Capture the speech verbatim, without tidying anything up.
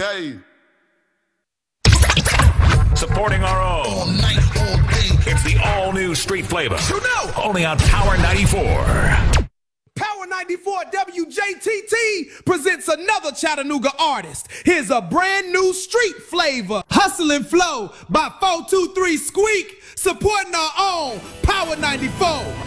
day. Supporting our own. All night, all day. It's the all-new Street Flavor. You know. Only on Power ninety-four. Power ninety-four W J T T presents another Chattanooga artist. Here's a brand new Street Flavor. Hustle and Flow by four two three Squeak. Supporting our own Power ninety-four.